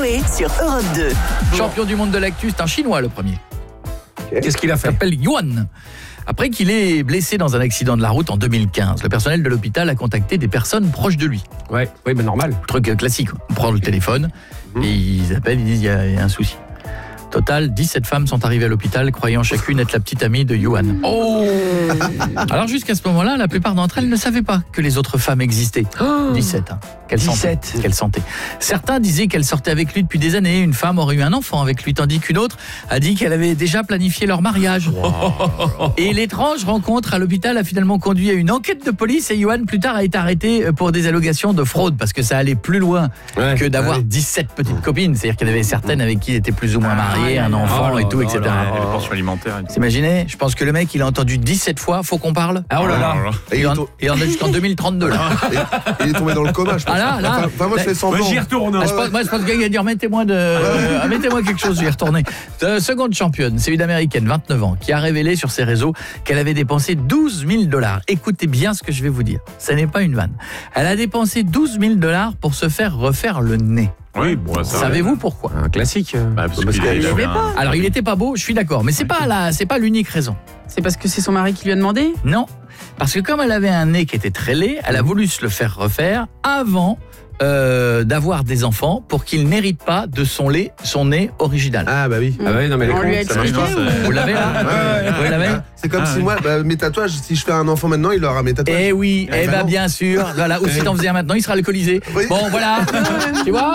Coé sur Europe 2. Champion du monde de l'actu, c'est un Chinois le premier. Okay. Qu'est-ce qu'il a fait ? Il s'appelle Yuan. Après qu'il ait blessé dans un accident de la route en 2015, le personnel de l'hôpital a contacté des personnes proches de lui. Oui, mais normal. Truc classique, on prend le téléphone et ils appellent, ils disent il y a un souci. Total, 17 femmes sont arrivées à l'hôpital, croyant chacune être la petite amie de Yuan. Oh. Alors jusqu'à ce moment-là, la plupart d'entre elles ne savaient pas que les autres femmes existaient. 17, hein. Qu'elle sentait. Certains disaient qu'elle sortait avec lui depuis des années. Une femme aurait eu un enfant avec lui, tandis qu'une autre a dit qu'elle avait déjà planifié leur mariage. Wow. Et l'étrange rencontre à l'hôpital a finalement conduit à une enquête de police et Yuan plus tard a été arrêté pour des allégations de fraude parce que ça allait plus loin que d'avoir 17 petites copines. C'est-à-dire qu'il y en avait certaines avec qui il était plus ou moins marié. Un enfant et tout, etc. Les pensions alimentaires. Vous imaginez ? Je pense que le mec, il a entendu 17 fois, faut qu'on parle. Ah oh là là. Il en a jusqu'en 2032 là. Il est tombé dans le coma, je pense. Ah là. Moi, je fais semblant. J'y retourne. Je pense qu'il va dire mettez-moi quelque chose, j'y ai retourné. Seconde championne, c'est une américaine, 29 ans, qui a révélé sur ses réseaux qu'elle avait dépensé $12,000. Écoutez bien ce que je vais vous dire. Ça n'est pas une vanne. Elle a dépensé $12,000 pour se faire refaire le nez. Oui, bon, ça savez-vous pourquoi ? Un classique. Alors, il était pas beau, je suis d'accord, mais c'est pas l'unique raison. C'est parce que c'est son mari qui lui a demandé ? Non, parce que comme elle avait un nez qui était très laid, elle a voulu se le faire refaire avant d'avoir des enfants pour qu'il n'hérite pas de son nez original. Ah bah oui. Ah bah oui, non mais les on lui a expliqué. Vous l'avez là ? Vous l'avez ? C'est comme si moi, mes tatouages, si je fais un enfant maintenant, il aura mes tatouages. Eh oui, bien sûr. Voilà, ou si t'en faisais un maintenant, il sera alcoolisé. Oui. Bon, voilà. Tu vois ?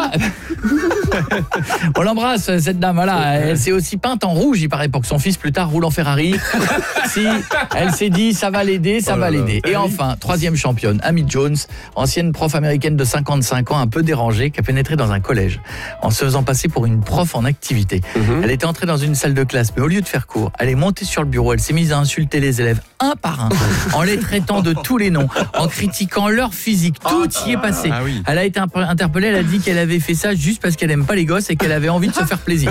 On l'embrasse, cette dame, voilà. Elle s'est aussi peinte en rouge, il paraît, pour que son fils plus tard roule en Ferrari. Si elle s'est dit, ça va l'aider, ça va l'aider. Et enfin, troisième championne, Amy Jones, ancienne prof américaine de 55 ans, un peu dérangée, qui a pénétré dans un collège en se faisant passer pour une prof en activité. Elle était entrée dans une salle de classe, mais au lieu de faire cours, elle est montée sur le bureau, elle s'est mise à insulter les élèves un par un, en les traitant de tous les noms, en critiquant leur physique, tout y est passé. Elle a été interpellée, elle a dit qu'elle avait fait ça juste parce qu'elle aime pas les gosses et qu'elle avait envie de se faire plaisir.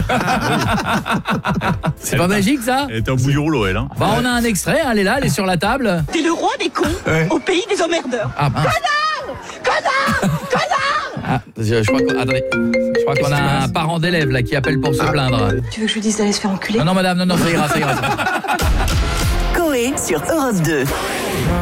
C'est pas magique ça ? Elle était au bout du rouleau, elle. On a un extrait, elle est là, elle est sur la table. T'es le roi des cons au pays des emmerdeurs. Ah mince. Ah, je crois qu'on a un parent d'élève là qui appelle pour se plaindre. Tu veux que je lui dise d'aller se faire enculer ? Non madame, non, ça ira. Coé sur Europe 2.